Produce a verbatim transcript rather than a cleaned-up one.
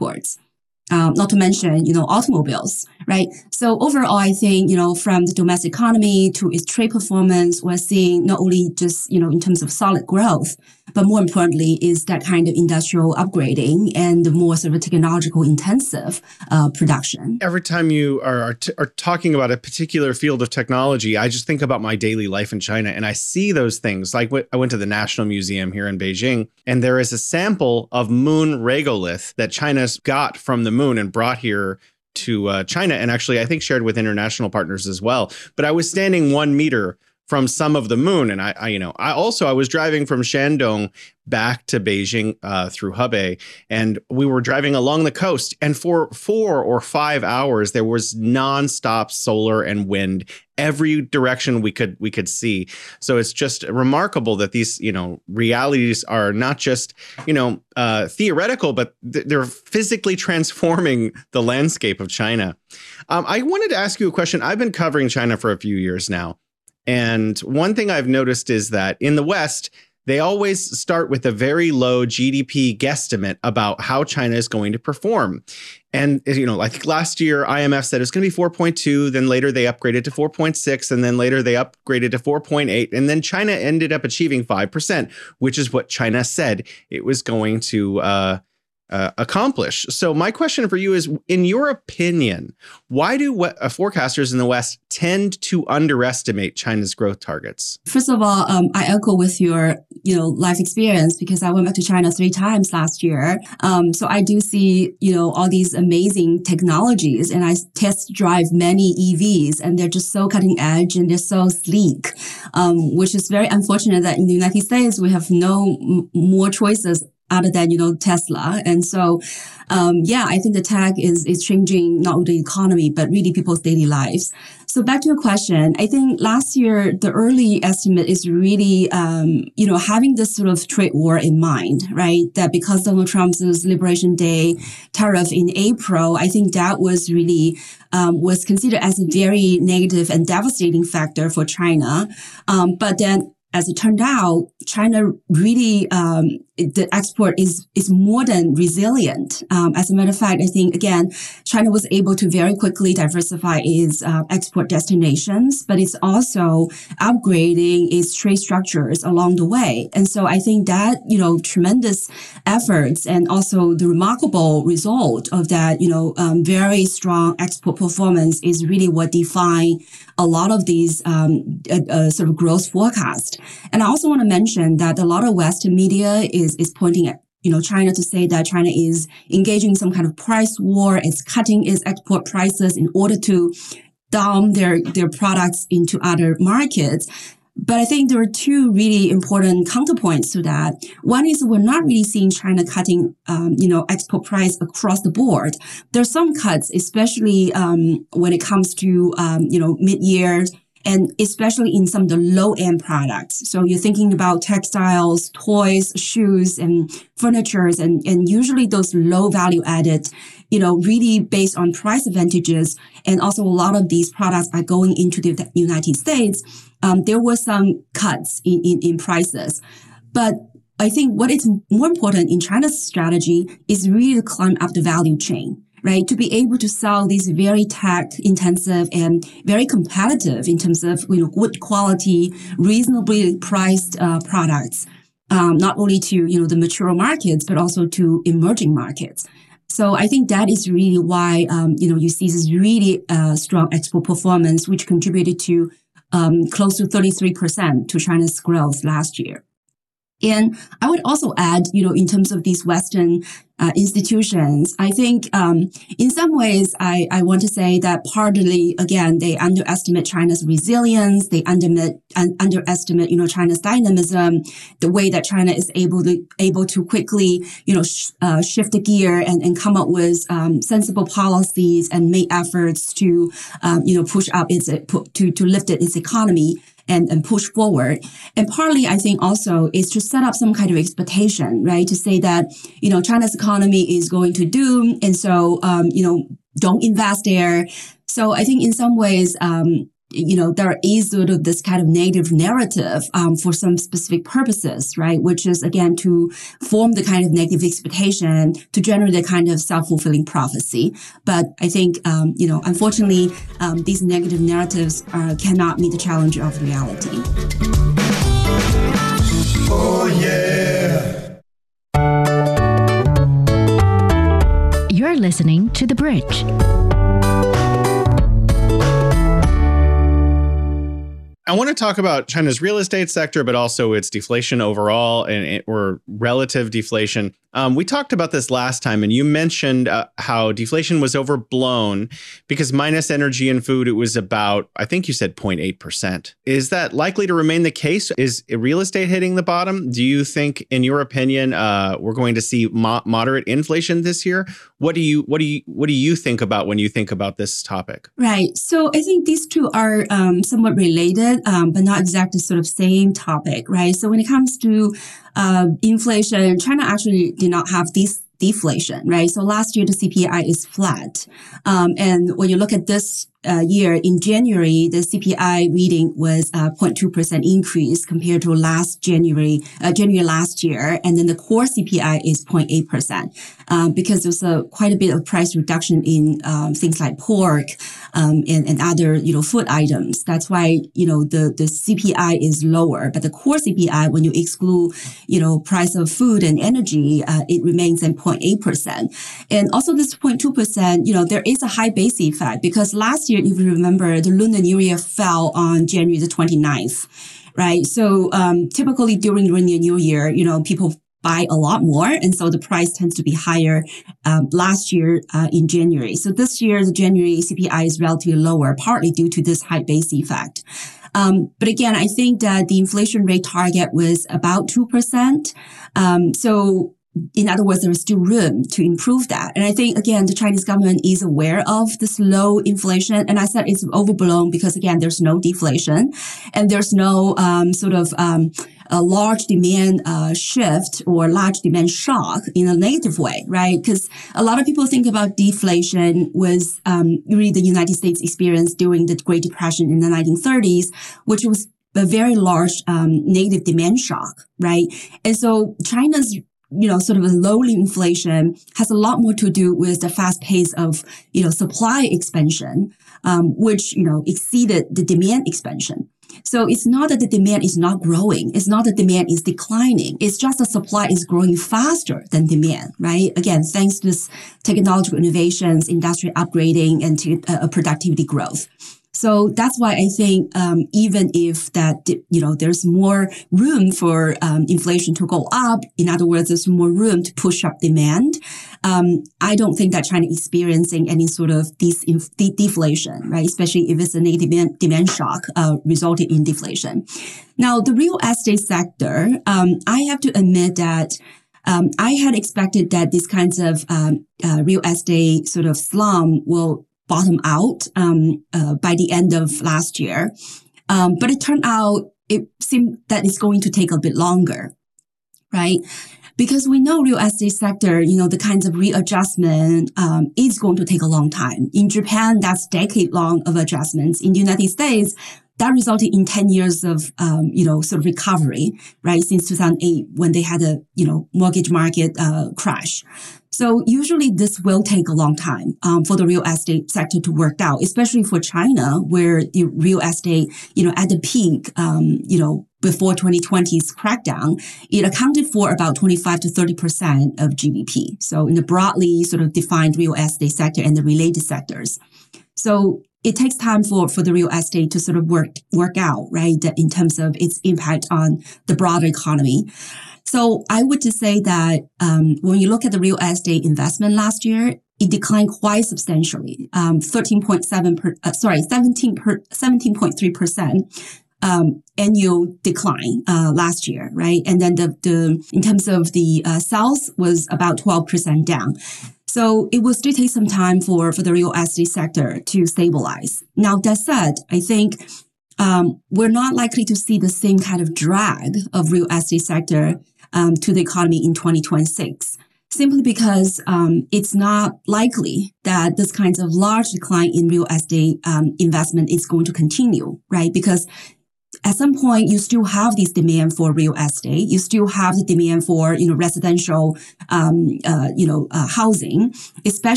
exports. Um, not to mention, you know, automobiles, right? So overall, I think, you know, from the domestic economy to its trade performance, we're seeing not only just, you know, in terms of solid growth, but more importantly is that kind of industrial upgrading and the more sort of technological intensive uh, production. Every time you are, are, t- are talking about a particular field of technology, I just think about my daily life in China and I see those things. Like I went to the National Museum here in Beijing, and there is a sample of moon regolith that China's got from the moon and brought here to uh, China, and actually I think shared with international partners as well. But I was standing one meter from some of the moon, and I, I you know, I also I was driving from Shandong back to Beijing uh, through Hebei, and we were driving along the coast, and for four or five hours there was nonstop solar and wind every direction we could we could see. So it's just remarkable that these, you know, realities are not just, you know, uh, theoretical, but th- they're physically transforming the landscape of China. Um, I wanted to ask you a question. I've been covering China for a few years now. And one thing I've noticed is that in the West, they always start with a very low G D P guesstimate about how China is going to perform. And, you know, I think last year I M F said it's going to be four point two. Then later they upgraded to four point six. And then later they upgraded to four point eight. And then China ended up achieving five percent, which is what China said it was going to uh, uh, accomplish. So my question for you is, in your opinion, why do we- uh, forecasters in the West tend to underestimate China's growth targets? First of all, um, I echo with your, you know, life experience because I went back to China three times last year. Um, so I do see, you know, all these amazing technologies, and I test drive many E Vs, and they're just so cutting edge and they're so sleek, um, which is very unfortunate that in the United States we have no m- more choices other than, you know, Tesla. And so, um, yeah, I think the tech is, is changing not only the economy, but really people's daily lives. So back to your question, I think last year, the early estimate is really, um, you know, having this sort of trade war in mind, right? That because Donald Trump's Liberation Day tariff in April, I think that was really, um, was considered as a very negative and devastating factor for China. Um, but then, as it turned out, China really, um, the export is is more than resilient. Um, as a matter of fact, I think, again, China was able to very quickly diversify its uh, export destinations, but it's also upgrading its trade structures along the way. And so I think that, you know, tremendous efforts and also the remarkable result of that, you know, um, very strong export performance is really what define a lot of these um, uh, uh, sort of growth forecasts. And I also want to mention that a lot of Western media is is pointing at, you know, China to say that China is engaging in some kind of price war. It's cutting its export prices in order to dump their their products into other markets. But I think there are two really important counterpoints to that. One is we're not really seeing China cutting, um, you know, export price across the board. There are some cuts, especially um, when it comes to, um, you know, mid-year, and especially in some of the low-end products. So you're thinking about textiles, toys, shoes, and furnitures, and, and usually those low-value added, you know, really based on price advantages. And also a lot of these products are going into the United States. Um, there were some cuts in, in, in prices. But I think what is more important in China's strategy is really to climb up the value chain, right? To be able to sell these very tech intensive and very competitive in terms of, you know, good quality, reasonably priced uh, products, um, not only to, you know, the mature markets, but also to emerging markets. So I think that is really why, um, you know, you see this really uh, strong export performance, which contributed to um, close to thirty-three percent to China's growth last year. And I would also add, you know, in terms of these Western uh, institutions, I think um, in some ways, I, I want to say that partly, again, they underestimate China's resilience. They underestimate, un- underestimate, you know, China's dynamism, the way that China is able to able to quickly, you know, sh- uh, shift the gear and, and come up with um, sensible policies and make efforts to, um, you know, push up its to to lift its economy. And, and push forward. And partly, I think also is to set up some kind of expectation, right? To say that, you know, China's economy is going to doom. And so, um, you know, don't invest there. So I think in some ways, um, you know, there is sort of this kind of negative narrative um, for some specific purposes, right? Which is, again, to form the kind of negative expectation to generate a kind of self-fulfilling prophecy. But I think, um, you know, unfortunately, um, these negative narratives uh, cannot meet the challenge of reality. Oh, yeah. You're listening to The Bridge. I want to talk about China's real estate sector, but also its deflation overall and or relative deflation. Um, we talked about this last time, and you mentioned uh, how deflation was overblown because minus energy and food, it was about, I think you said zero point eight percent. Is that likely to remain the case? Is real estate hitting the bottom? Do you think, in your opinion, uh, we're going to see mo- moderate inflation this year? What do you what do you what do you think about when you think about this topic? Right. So I think these two are um, somewhat related, um, but not exactly sort of same topic, right? So when it comes to uh, inflation, China actually did not have this deflation, right? So last year the C P I is flat, um, and when you look at this uh, year in January, the C P I reading was a zero point two percent increase compared to last January, uh, January last year, and then the core C P I is zero point eight percent um, because there's a quite a bit of price reduction in um, things like pork um, and, and other you know food items. That's why you know the the C P I is lower, but the core C P I, when you exclude you know price of food and energy, uh, it remains at zero point eight percent. And also this zero point two percent, you know, there is a high base effect because last year, if you remember, the Lunar New Year fell on January the twenty-ninth, right? So um, typically during Lunar New Year, you know, people buy a lot more. And so the price tends to be higher um, last year uh, in January. So this year, the January C P I is relatively lower, partly due to this high base effect. Um, but again, I think that the inflation rate target was about two percent. Um, so in other words, there is still room to improve that. And I think, again, the Chinese government is aware of this low inflation. And I said it's overblown because, again, there's no deflation and there's no um, sort of um, a large demand uh, shift or large demand shock in a negative way, right? Because a lot of people think about deflation was um, really the United States experience during the Great Depression in the nineteen thirties, which was a very large um, negative demand shock, right? And so China's you know, sort of a low inflation has a lot more to do with the fast pace of, you know, supply expansion, um, which, you know, exceeded the demand expansion. So it's not that the demand is not growing. It's not that demand is declining. It's just the supply is growing faster than demand, right? Again, thanks to this technological innovations, industrial upgrading, and to uh, productivity growth. So that's why I think um, even if that, you know, there's more room for um, inflation to go up, in other words, there's more room to push up demand, um, I don't think that China is experiencing any sort of this de- deflation, right? Especially if it's a negative demand, demand shock uh, resulting in deflation. Now, the real estate sector, um, I have to admit that um, I had expected that these kinds of um, uh, real estate sort of slum will bottom out um, uh, by the end of last year. Um, but it turned out it seemed that it's going to take a bit longer, right? Because we know real estate sector, you know, the kinds of readjustment um, is going to take a long time. In Japan, that's decade long of adjustments. In the United States, that resulted in ten years of, um, you know, sort of recovery, right? Since two thousand eight, when they had a, you know, mortgage market uh, crash. So usually this will take a long time um, for the real estate sector to work out, especially for China, where the real estate, you know, at the peak, um, you know, before twenty twenty's crackdown, it accounted for about twenty-five to thirty percent of G D P. So in the broadly sort of defined real estate sector and the related sectors. So it takes time for, for the real estate to sort of work, work out, right? That in terms of its impact on the broader economy. So I would just say that um, when you look at the real estate investment last year, it declined quite substantially, um, thirteen point seven per, uh, sorry, seventeen per, seventeen point three percent um, annual decline uh, last year, right? And then the the in terms of the uh, sales was about twelve percent down. So it will still take some time for for the real estate sector to stabilize. Now that said, I think um, we're not likely to see the same kind of drag of real estate sector um, to the economy in twenty twenty-six. simply because um, it's not likely that this kind of large decline in real estate um, investment is going to continue, right? Because at some point, you still have this demand for real estate. You still have the demand for, you know, residential, um, uh, you know, uh, housing, especially